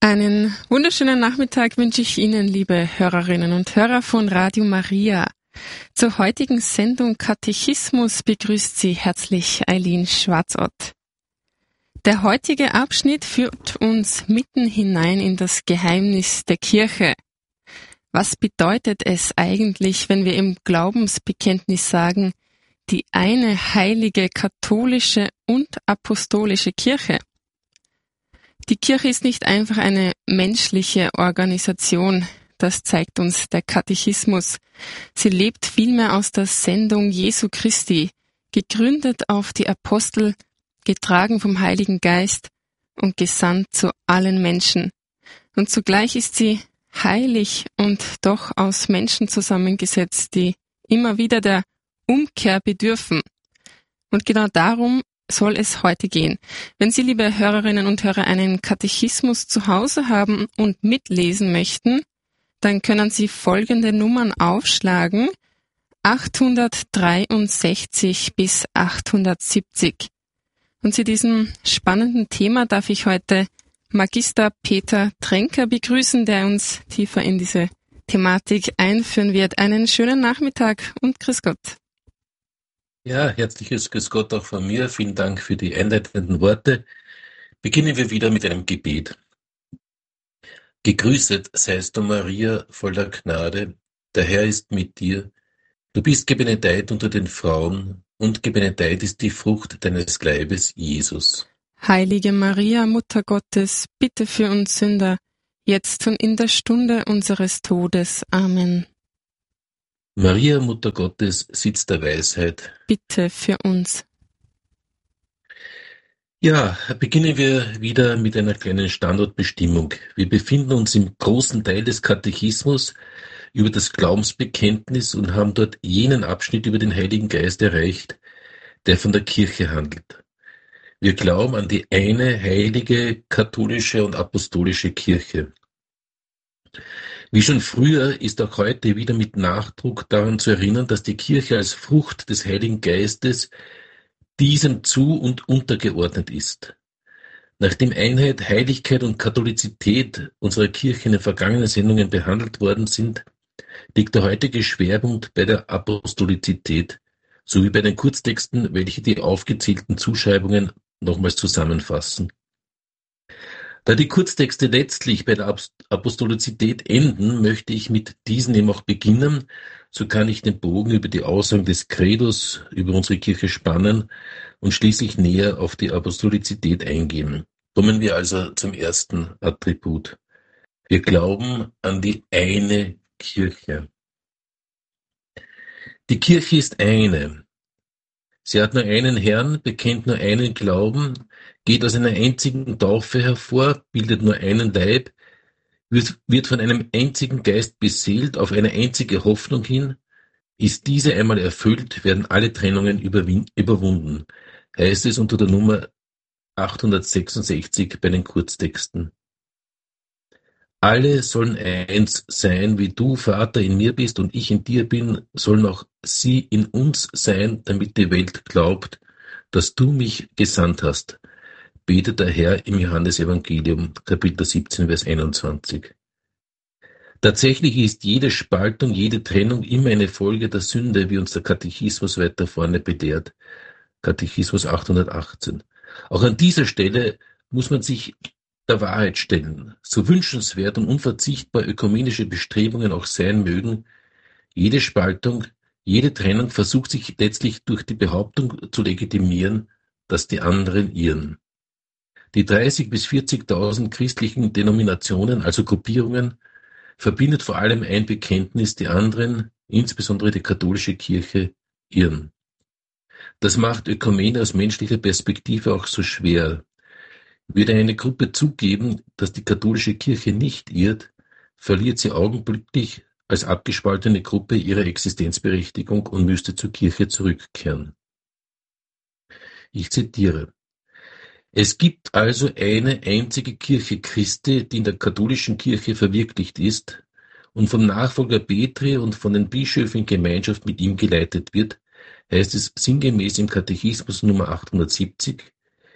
Einen wunderschönen Nachmittag wünsche ich Ihnen, liebe Hörerinnen und Hörer von Radio Maria. Zur heutigen Sendung Katechismus begrüßt Sie herzlich Eileen Schwarzott. Der heutige Abschnitt führt uns mitten hinein in das Geheimnis der Kirche. Was bedeutet es eigentlich, wenn wir im Glaubensbekenntnis sagen, die eine heilige katholische und apostolische Kirche? Die Kirche ist nicht einfach eine menschliche Organisation, das zeigt uns der Katechismus. Sie lebt vielmehr aus der Sendung Jesu Christi, gegründet auf die Apostel, getragen vom Heiligen Geist und gesandt zu allen Menschen. Und zugleich ist sie heilig und doch aus Menschen zusammengesetzt, die immer wieder der Umkehr bedürfen. Und genau darum soll es heute gehen. Wenn Sie, liebe Hörerinnen und Hörer, einen Katechismus zu Hause haben und mitlesen möchten, dann können Sie folgende Nummern aufschlagen: 863 bis 870. Und zu diesem spannenden Thema darf ich heute Magister Peter Tränker begrüßen, der uns tiefer in diese Thematik einführen wird. Einen schönen Nachmittag und grüß Gott. Ja, herzliches Grüß Gott auch von mir. Vielen Dank für die einleitenden Worte. Beginnen wir wieder mit einem Gebet. Gegrüßet seist du, Maria, voller Gnade. Der Herr ist mit dir. Du bist gebenedeit unter den Frauen und gebenedeit ist die Frucht deines Leibes, Jesus. Heilige Maria, Mutter Gottes, bitte für uns Sünder, jetzt und in der Stunde unseres Todes. Amen. Maria, Mutter Gottes, Sitz der Weisheit, bitte für uns. Ja, beginnen wir wieder mit einer kleinen Standortbestimmung. Wir befinden uns im großen Teil des Katechismus über das Glaubensbekenntnis und haben dort jenen Abschnitt über den Heiligen Geist erreicht, der von der Kirche handelt. Wir glauben an die eine heilige katholische und apostolische Kirche. Wie schon früher ist auch heute wieder mit Nachdruck daran zu erinnern, dass die Kirche als Frucht des Heiligen Geistes diesem zu- und untergeordnet ist. Nachdem Einheit, Heiligkeit und Katholizität unserer Kirche in den vergangenen Sendungen behandelt worden sind, liegt der heutige Schwerpunkt bei der Apostolizität sowie bei den Kurztexten, welche die aufgezählten Zuschreibungen nochmals zusammenfassen. Da die Kurztexte letztlich bei der Apostolizität enden, möchte ich mit diesen eben auch beginnen. So kann ich den Bogen über die Aussagen des Credos über unsere Kirche spannen und schließlich näher auf die Apostolizität eingehen. Kommen wir also zum ersten Attribut. Wir glauben an die eine Kirche. Die Kirche ist eine. Sie hat nur einen Herrn, bekennt nur einen Glauben, geht aus einer einzigen Taufe hervor, bildet nur einen Leib, wird von einem einzigen Geist beseelt auf eine einzige Hoffnung hin. Ist diese einmal erfüllt, werden alle Trennungen überwunden, heißt es unter der Nummer 866 bei den Kurztexten. Alle sollen eins sein, wie du, Vater, in mir bist und ich in dir bin, sollen auch sie in uns sein, damit die Welt glaubt, dass du mich gesandt hast, betet der Herr im Johannesevangelium, Kapitel 17, Vers 21. Tatsächlich ist jede Spaltung, jede Trennung immer eine Folge der Sünde, wie uns der Katechismus weiter vorne belehrt, Katechismus 818. Auch an dieser Stelle muss man sich der Wahrheit stellen. So wünschenswert und unverzichtbar ökumenische Bestrebungen auch sein mögen, jede Spaltung, jede Trennung versucht sich letztlich durch die Behauptung zu legitimieren, dass die anderen irren. Die 30.000 bis 40.000 christlichen Denominationen, also Gruppierungen, verbindet vor allem ein Bekenntnis, die anderen, insbesondere die katholische Kirche, irren. Das macht Ökumene aus menschlicher Perspektive auch so schwer. Würde eine Gruppe zugeben, dass die katholische Kirche nicht irrt, verliert sie augenblicklich als abgespaltene Gruppe ihre Existenzberechtigung und müsste zur Kirche zurückkehren. Ich zitiere: Es gibt also eine einzige Kirche Christi, die in der katholischen Kirche verwirklicht ist und vom Nachfolger Petri und von den Bischöfen in Gemeinschaft mit ihm geleitet wird, heißt es sinngemäß im Katechismus Nummer 870,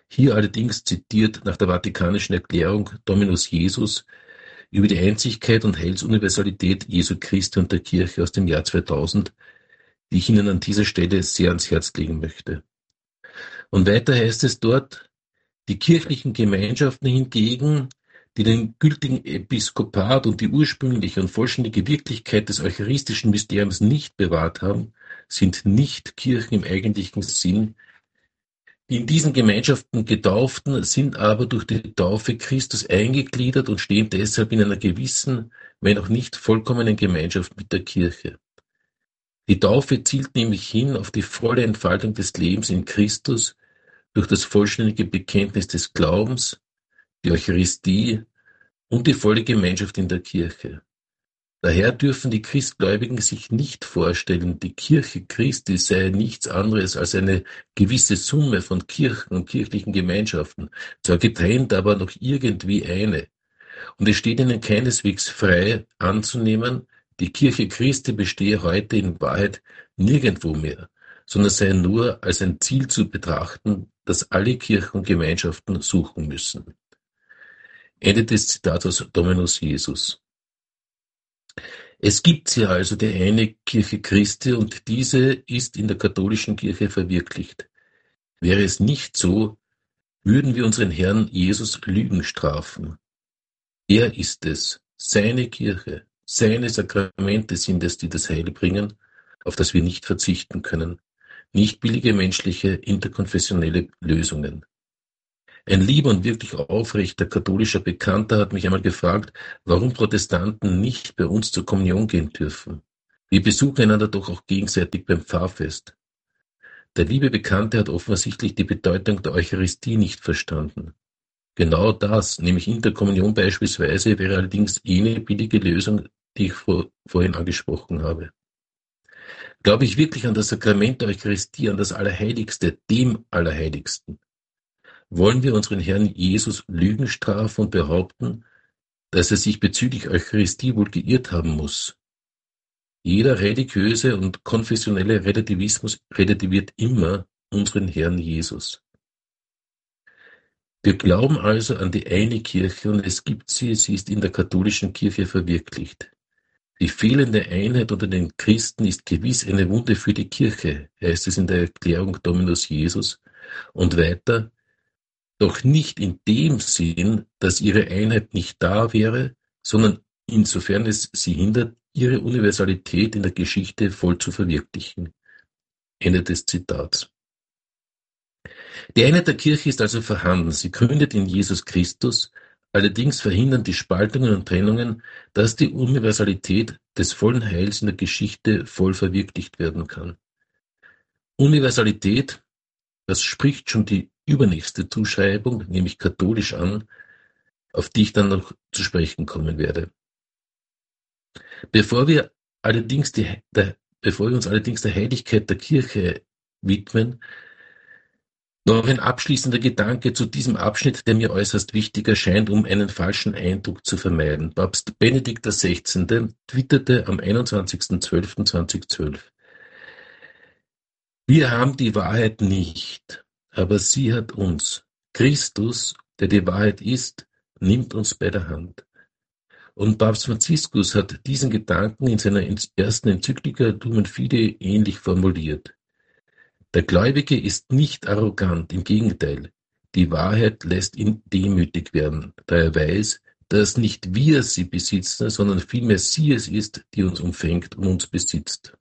Hier allerdings zitiert nach der Vatikanischen Erklärung Dominus Jesus über die Einzigkeit und Heilsuniversalität Jesu Christi und der Kirche aus dem Jahr 2000, die ich Ihnen an dieser Stelle sehr ans Herz legen möchte. Und weiter heißt es dort, die kirchlichen Gemeinschaften hingegen, die den gültigen Episkopat und die ursprüngliche und vollständige Wirklichkeit des eucharistischen Mysteriums nicht bewahrt haben, sind nicht Kirchen im eigentlichen Sinn. Die in diesen Gemeinschaften Getauften sind aber durch die Taufe Christus eingegliedert und stehen deshalb in einer gewissen, wenn auch nicht vollkommenen Gemeinschaft mit der Kirche. Die Taufe zielt nämlich hin auf die volle Entfaltung des Lebens in Christus durch das vollständige Bekenntnis des Glaubens, die Eucharistie und die volle Gemeinschaft in der Kirche. Daher dürfen die Christgläubigen sich nicht vorstellen, die Kirche Christi sei nichts anderes als eine gewisse Summe von Kirchen und kirchlichen Gemeinschaften, zwar getrennt, aber noch irgendwie eine. Und es steht ihnen keineswegs frei anzunehmen, die Kirche Christi bestehe heute in Wahrheit nirgendwo mehr, sondern sei nur als ein Ziel zu betrachten, das alle Kirchen und Gemeinschaften suchen müssen. Ende des Zitats aus Dominus Jesus. Es gibt hier also die eine Kirche Christi und diese ist in der katholischen Kirche verwirklicht. Wäre es nicht so, würden wir unseren Herrn Jesus Lügen strafen. Er ist es, seine Kirche, seine Sakramente sind es, die das Heil bringen, auf das wir nicht verzichten können, nicht billige menschliche interkonfessionelle Lösungen. Ein lieber und wirklich aufrechter katholischer Bekannter hat mich einmal gefragt, warum Protestanten nicht bei uns zur Kommunion gehen dürfen. Wir besuchen einander doch auch gegenseitig beim Pfarrfest. Der liebe Bekannte hat offensichtlich die Bedeutung der Eucharistie nicht verstanden. Genau das, nämlich Interkommunion beispielsweise, wäre allerdings jene billige Lösung, die ich vorhin angesprochen habe. Glaube ich wirklich an das Sakrament der Eucharistie, an das Allerheiligste, dem Allerheiligsten? Wollen wir unseren Herrn Jesus Lügen strafen und behaupten, dass er sich bezüglich Eucharistie wohl geirrt haben muss? Jeder religiöse und konfessionelle Relativismus relativiert immer unseren Herrn Jesus. Wir glauben also an die eine Kirche und es gibt sie, sie ist in der katholischen Kirche verwirklicht. Die fehlende Einheit unter den Christen ist gewiss eine Wunde für die Kirche, heißt es in der Erklärung Dominus Jesus, und weiter, doch nicht in dem Sinn, dass ihre Einheit nicht da wäre, sondern insofern es sie hindert, ihre Universalität in der Geschichte voll zu verwirklichen. Ende des Zitats. Die Einheit der Kirche ist also vorhanden, sie gründet in Jesus Christus, allerdings verhindern die Spaltungen und Trennungen, dass die Universalität des vollen Heils in der Geschichte voll verwirklicht werden kann. Universalität, das spricht schon die übernächste Zuschreibung, nämlich katholisch an, auf die ich dann noch zu sprechen kommen werde. Bevor wir uns allerdings der Heiligkeit der Kirche widmen, noch ein abschließender Gedanke zu diesem Abschnitt, der mir äußerst wichtig erscheint, um einen falschen Eindruck zu vermeiden. Papst Benedikt XVI. Twitterte am 21.12.2012: Wir haben die Wahrheit nicht, aber sie hat uns. Christus, der die Wahrheit ist, nimmt uns bei der Hand. Und Papst Franziskus hat diesen Gedanken in seiner ersten Enzyklika Lumen Fidei ähnlich formuliert. Der Gläubige ist nicht arrogant, im Gegenteil. Die Wahrheit lässt ihn demütig werden, da er weiß, dass nicht wir sie besitzen, sondern vielmehr sie es ist, die uns umfängt und uns besitzt.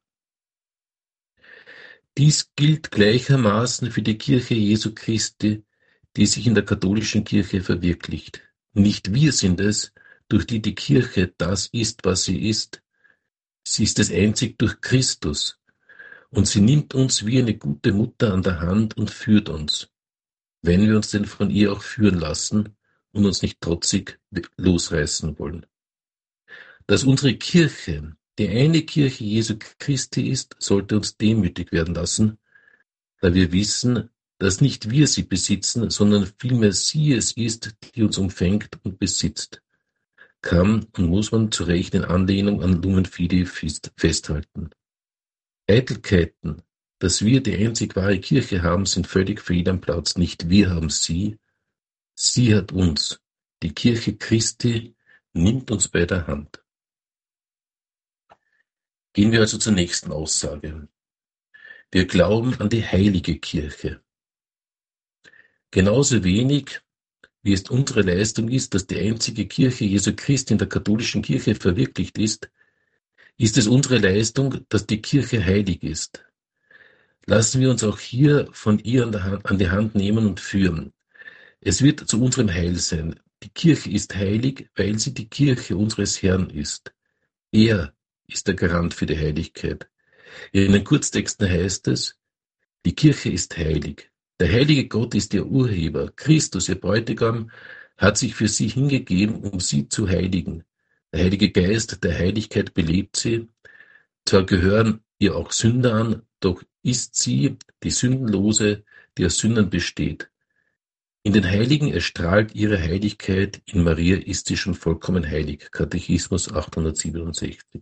Dies gilt gleichermaßen für die Kirche Jesu Christi, die sich in der katholischen Kirche verwirklicht. Nicht wir sind es, durch die die Kirche das ist, was sie ist. Sie ist es einzig durch Christus. Und sie nimmt uns wie eine gute Mutter an der Hand und führt uns, wenn wir uns denn von ihr auch führen lassen und uns nicht trotzig losreißen wollen. Dass unsere Kirche die eine Kirche Jesu Christi ist, sollte uns demütig werden lassen, da wir wissen, dass nicht wir sie besitzen, sondern vielmehr sie es ist, die uns umfängt und besitzt. Kann und muss man zu Recht in Anlehnung an Lumen Fidei festhalten. Eitelkeiten, Dass wir die einzig wahre Kirche haben, sind völlig fehl am Platz. Nicht wir haben sie, sie hat uns. Die Kirche Christi nimmt uns bei der Hand. Gehen wir also zur nächsten Aussage. Wir glauben an die heilige Kirche. Genauso wenig, wie es unsere Leistung ist, dass die einzige Kirche Jesu Christi in der katholischen Kirche verwirklicht ist es unsere Leistung, dass die Kirche heilig ist. Lassen wir uns auch hier von ihr an die Hand nehmen und führen. Es wird zu unserem Heil sein. Die Kirche ist heilig, weil sie die Kirche unseres Herrn ist. Er ist der Garant für die Heiligkeit. In den Kurztexten heißt es, die Kirche ist heilig. Der heilige Gott ist ihr Urheber. Christus, ihr Bräutigam, hat sich für sie hingegeben, um sie zu heiligen. Der Heilige Geist der Heiligkeit belebt sie. Zwar gehören ihr auch Sünder an, doch ist sie die Sündenlose, die aus Sündern besteht. In den Heiligen erstrahlt ihre Heiligkeit, in Maria ist sie schon vollkommen heilig. Katechismus 867.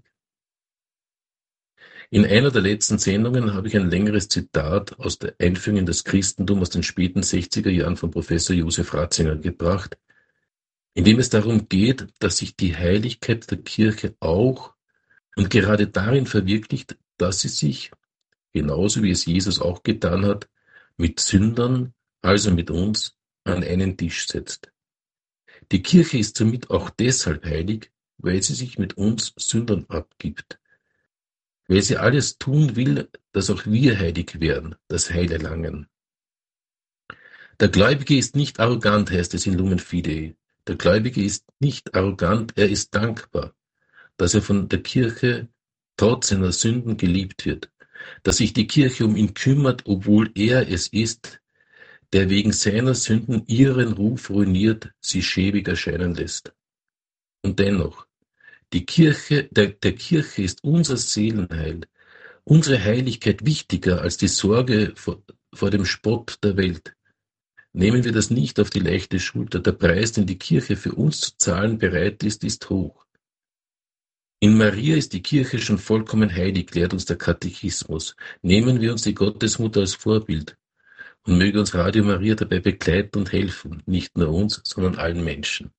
In einer der letzten Sendungen habe ich ein längeres Zitat aus der Einführung in das Christentum aus den späten 60er Jahren von Professor Josef Ratzinger gebracht, in dem es darum geht, dass sich die Heiligkeit der Kirche auch und gerade darin verwirklicht, dass sie sich, genauso wie es Jesus auch getan hat, mit Sündern, also mit uns, an einen Tisch setzt. Die Kirche ist somit auch deshalb heilig, weil sie sich mit uns Sündern abgibt, weil sie alles tun will, dass auch wir heilig werden, das Heil erlangen. Der Gläubige ist nicht arrogant, heißt es in Lumen Fidei. Der Gläubige ist nicht arrogant, er ist dankbar, dass er von der Kirche trotz seiner Sünden geliebt wird, dass sich die Kirche um ihn kümmert, obwohl er es ist, der wegen seiner Sünden ihren Ruf ruiniert, sie schäbig erscheinen lässt. Und dennoch, der Kirche ist unser Seelenheil, unsere Heiligkeit wichtiger als die Sorge vor dem Spott der Welt. Nehmen wir das nicht auf die leichte Schulter. Der Preis, den die Kirche für uns zu zahlen bereit ist hoch. In Maria ist die Kirche schon vollkommen heilig, lehrt uns der Katechismus. Nehmen wir uns die Gottesmutter als Vorbild und möge uns Radio Maria dabei begleiten und helfen, nicht nur uns, sondern allen Menschen.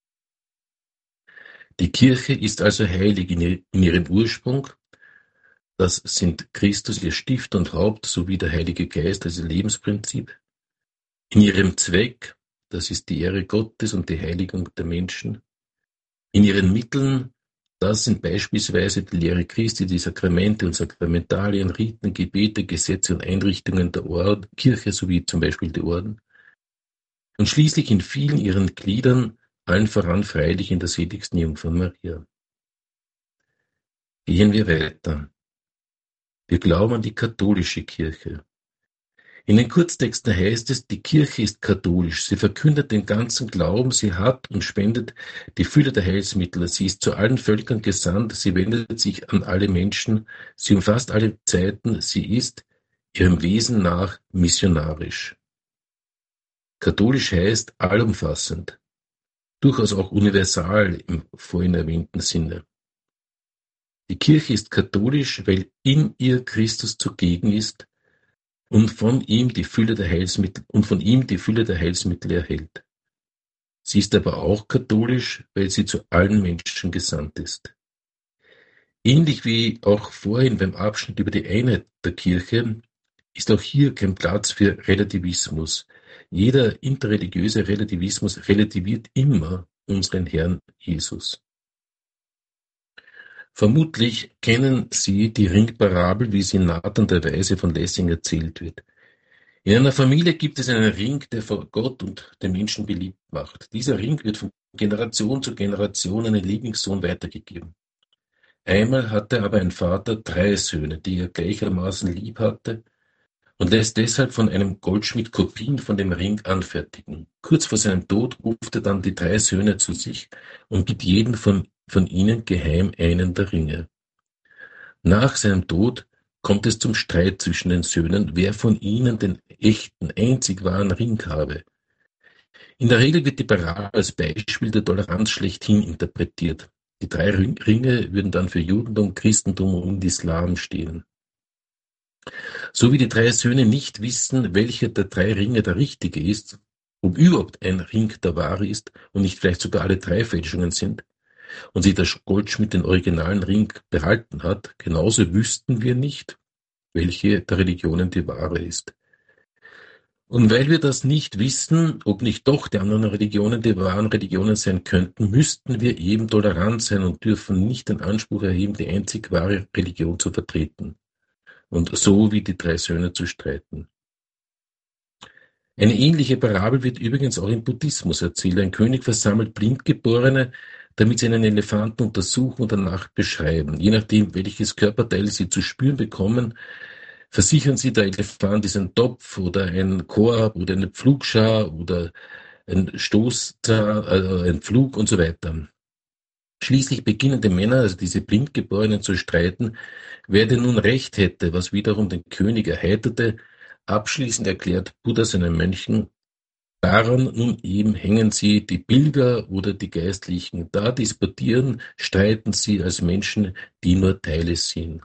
Die Kirche ist also heilig in ihrem Ursprung. Das sind Christus, ihr Stifter und Haupt, sowie der Heilige Geist als ihr Lebensprinzip. In ihrem Zweck, das ist die Ehre Gottes und die Heiligung der Menschen. In ihren Mitteln, das sind beispielsweise die Lehre Christi, die Sakramente und Sakramentalien, Riten, Gebete, Gesetze und Einrichtungen der Kirche sowie zum Beispiel die Orden. Und schließlich in vielen ihren Gliedern, allen voran freilich in der seligsten Jungfrau Maria. Gehen wir weiter. Wir glauben an die katholische Kirche. In den Kurztexten heißt es, die Kirche ist katholisch, sie verkündet den ganzen Glauben, sie hat und spendet die Fülle der Heilsmittel, sie ist zu allen Völkern gesandt, sie wendet sich an alle Menschen, sie umfasst alle Zeiten, sie ist ihrem Wesen nach missionarisch. Katholisch heißt allumfassend, durchaus auch universal im vorhin erwähnten Sinne. Die Kirche ist katholisch, weil in ihr Christus zugegen ist, und von ihm die Fülle der Heilsmittel erhält. Sie ist aber auch katholisch, weil sie zu allen Menschen gesandt ist. Ähnlich wie auch vorhin beim Abschnitt über die Einheit der Kirche ist auch hier kein Platz für Relativismus. Jeder interreligiöse Relativismus relativiert immer unseren Herrn Jesus. Vermutlich kennen Sie die Ringparabel, wie sie in nahtender Weise von Lessing erzählt wird. In einer Familie gibt es einen Ring, der vor Gott und den Menschen beliebt macht. Dieser Ring wird von Generation zu Generation an den Lieblingssohn weitergegeben. Einmal hatte aber ein Vater 3 Söhne, die er gleichermaßen lieb hatte, und lässt deshalb von einem Goldschmied Kopien von dem Ring anfertigen. Kurz vor seinem Tod ruft er dann die 3 Söhne zu sich und gibt jedem von ihnen geheim einen der Ringe. Nach seinem Tod kommt es zum Streit zwischen den Söhnen, wer von ihnen den echten, einzig wahren Ring habe. In der Regel wird die Parabel als Beispiel der Toleranz schlechthin interpretiert. Die 3 Ringe würden dann für Judentum, Christentum und Islam stehen. So wie die drei Söhne nicht wissen, welcher der drei Ringe der richtige ist, ob überhaupt ein Ring der wahre ist und nicht vielleicht sogar alle drei Fälschungen sind, und sich der Goldschmied den originalen Ring behalten hat, genauso wüssten wir nicht, welche der Religionen die wahre ist. Und weil wir das nicht wissen, ob nicht doch die anderen Religionen die wahren Religionen sein könnten, müssten wir eben tolerant sein und dürfen nicht den Anspruch erheben, die einzig wahre Religion zu vertreten und so wie die drei Söhne zu streiten. Eine ähnliche Parabel wird übrigens auch im Buddhismus erzählt. Ein König versammelt Blindgeborene, damit sie einen Elefanten untersuchen und danach beschreiben. Je nachdem, welches Körperteil sie zu spüren bekommen, versichern sie, der Elefant ist ein Topf oder ein Korb oder eine Pflugschar oder ein ein Pflug und so weiter. Schließlich beginnen die Männer, also diese Blindgeborenen, zu streiten, wer denn nun recht hätte, was wiederum den König erheiterte. Abschließend erklärt Buddha seinen Mönchen, daran nun eben hängen sie, die Pilger oder die Geistlichen. Da disputieren, streiten sie als Menschen, die nur Teile sehen.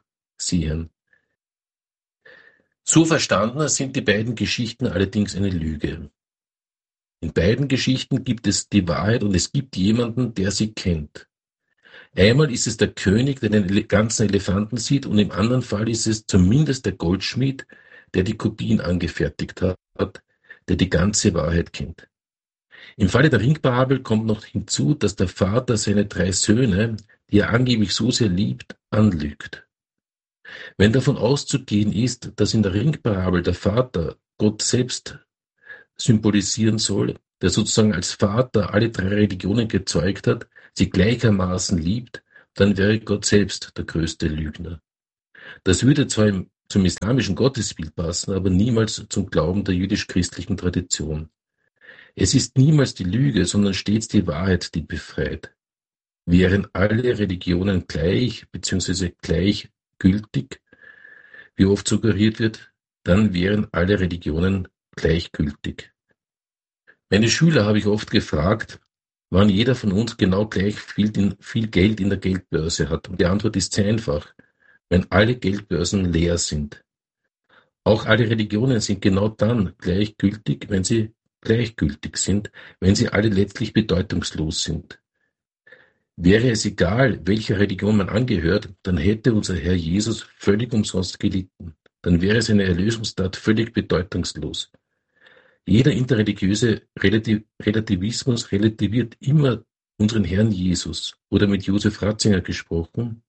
So verstanden sind die beiden Geschichten allerdings eine Lüge. In beiden Geschichten gibt es die Wahrheit und es gibt jemanden, der sie kennt. Einmal ist es der König, der den ganzen Elefanten sieht, und im anderen Fall ist es zumindest der Goldschmied, der die Kopien angefertigt hat, der die ganze Wahrheit kennt. Im Falle der Ringparabel kommt noch hinzu, dass der Vater seine drei Söhne, die er angeblich so sehr liebt, anlügt. Wenn davon auszugehen ist, dass in der Ringparabel der Vater Gott selbst symbolisieren soll, der sozusagen als Vater alle drei Religionen gezeugt hat, sie gleichermaßen liebt, dann wäre Gott selbst der größte Lügner. Das würde zwar zum islamischen Gottesbild passen, aber niemals zum Glauben der jüdisch-christlichen Tradition. Es ist niemals die Lüge, sondern stets die Wahrheit, die befreit. Wären alle Religionen gleich bzw. gleichgültig, wie oft suggeriert wird, dann wären alle Religionen gleichgültig. Meine Schüler habe ich oft gefragt, wann jeder von uns genau gleich viel Geld in der Geldbörse hat. Und die Antwort ist sehr einfach, wenn alle Geldbörsen leer sind. Auch alle Religionen sind genau dann gleichgültig, wenn sie gleichgültig sind, wenn sie alle letztlich bedeutungslos sind. Wäre es egal, welcher Religion man angehört, dann hätte unser Herr Jesus völlig umsonst gelitten. Dann wäre seine Erlösungstat völlig bedeutungslos. Jeder interreligiöse Relativismus relativiert immer unseren Herrn Jesus, oder mit Josef Ratzinger gesprochen.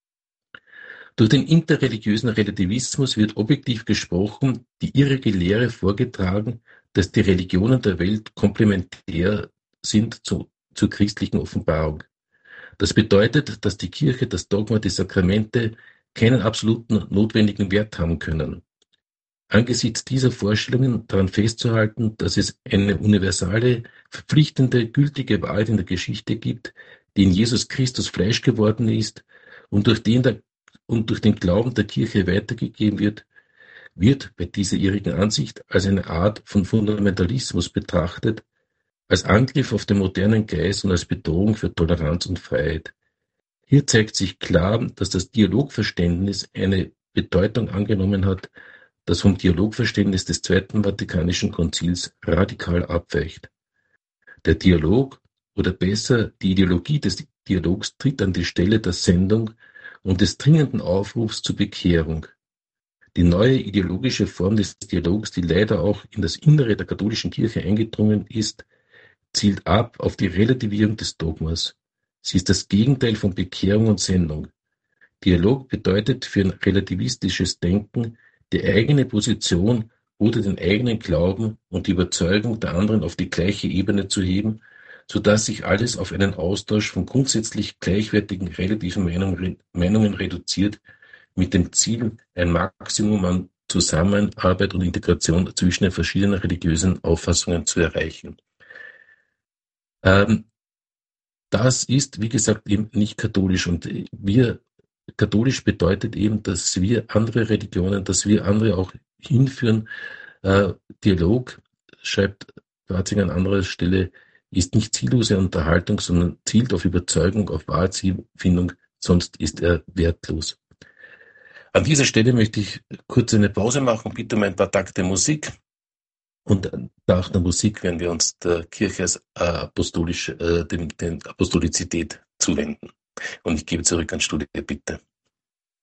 Durch den interreligiösen Relativismus wird objektiv gesprochen die irrige Lehre vorgetragen, dass die Religionen der Welt komplementär sind zur christlichen Offenbarung. Das bedeutet, dass die Kirche, das Dogma, die Sakramente keinen absoluten notwendigen Wert haben können. Angesichts dieser Vorstellungen daran festzuhalten, dass es eine universale, verpflichtende, gültige Wahrheit in der Geschichte gibt, die in Jesus Christus Fleisch geworden ist und durch den Glauben der Kirche weitergegeben wird bei dieser irrigen Ansicht als eine Art von Fundamentalismus betrachtet, als Angriff auf den modernen Geist und als Bedrohung für Toleranz und Freiheit. Hier zeigt sich klar, dass das Dialogverständnis eine Bedeutung angenommen hat, das vom Dialogverständnis des Zweiten Vatikanischen Konzils radikal abweicht. Der Dialog, oder besser die Ideologie des Dialogs, tritt an die Stelle der Sendung und des dringenden Aufrufs zur Bekehrung. Die neue ideologische Form des Dialogs, die leider auch in das Innere der katholischen Kirche eingedrungen ist, zielt ab auf die Relativierung des Dogmas. Sie ist das Gegenteil von Bekehrung und Sendung. Dialog bedeutet für ein relativistisches Denken, die eigene Position oder den eigenen Glauben und die Überzeugung der anderen auf die gleiche Ebene zu heben, so dass sich alles auf einen Austausch von grundsätzlich gleichwertigen relativen Meinungen reduziert, mit dem Ziel, ein Maximum an Zusammenarbeit und Integration zwischen den verschiedenen religiösen Auffassungen zu erreichen. Das ist, wie gesagt, eben nicht katholisch, und katholisch bedeutet eben, dass wir andere Religionen, dass wir andere auch hinführen. Dialog, schreibt Ratzinger an anderer Stelle, ist nicht ziellose Unterhaltung, sondern zielt auf Überzeugung, auf Wahrheitsfindung, sonst ist er wertlos. An dieser Stelle möchte ich kurz eine Pause machen, bitte um ein paar Takte Musik. Und nach der Musik werden wir uns der Kirche als den Apostolizität zuwenden. Und ich gebe zurück ans Studio, bitte.